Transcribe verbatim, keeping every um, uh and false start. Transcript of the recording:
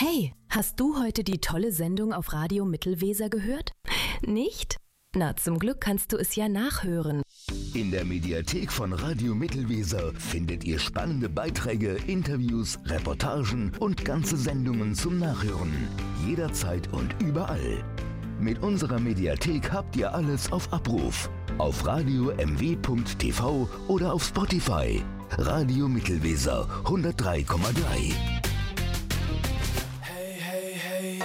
Hey, hast du heute die tolle Sendung auf Radio Mittelweser gehört? Nicht? Na, zum Glück kannst du es ja nachhören. In der Mediathek von Radio Mittelweser findet ihr spannende Beiträge, Interviews, Reportagen und ganze Sendungen zum Nachhören. Jederzeit und überall. Mit unserer Mediathek habt ihr alles auf Abruf. Auf radio m w punkt t v oder auf Spotify. Radio Mittelweser hundertdrei Komma drei.